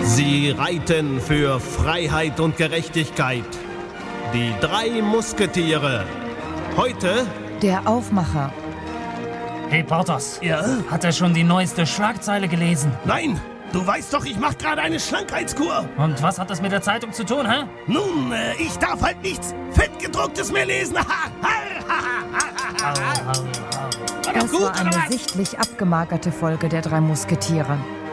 Sie reiten für Freiheit und Gerechtigkeit. Die 3 Musketiere. Heute Der Aufmacher. Hey Porthos, Ja? hat er schon die neueste Schlagzeile gelesen? Nein, du weißt doch, ich mache gerade eine Schlankheitskur. Und was hat das mit der Zeitung zu tun, hä? Nun, ich darf halt nichts Fettgedrucktes mehr lesen. Das war eine sichtlich abgemagerte Folge der 3 Musketiere.